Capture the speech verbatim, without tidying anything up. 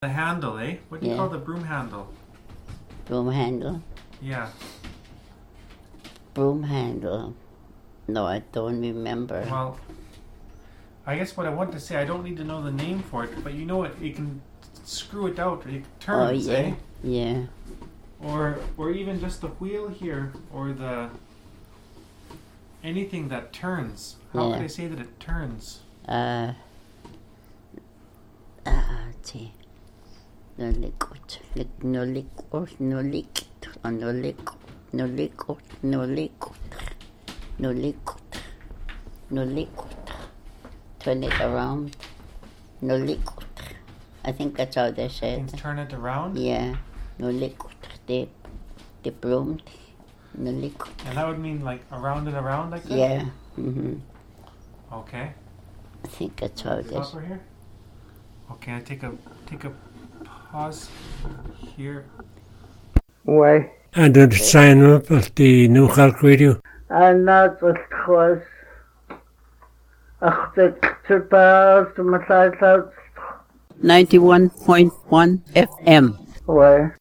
The handle, eh? What do you Yeah. call the broom handle? Broom handle? Yeah. Broom handle. No, I don't remember. Well, I guess what I want to say, I don't need to know the name for it, but you know what? You can screw it out. It turns, oh, yeah. eh? Yeah. Or, or even just the wheel here, or the anything that turns. How Yeah. could I say that it turns? Uh, ah, gee. No liquid. Lic- no liquid. No liquid. Oh, no liquid. No liquid. No liquid. No liquid. No liquid. Turn it around. No liquid. I think that's how they say Things it. turn it around. Yeah. No liquid. The, the broom. No liquid. And that would mean like around and around like that? Yeah. Mm-hmm. Okay. I think that's how it is. Stop her here. Okay, I take a take a pause here. Why? And the sign up of the New Calc Radio. And that was close. Ach, the triple to my side out. ninety-one point one F M. Why?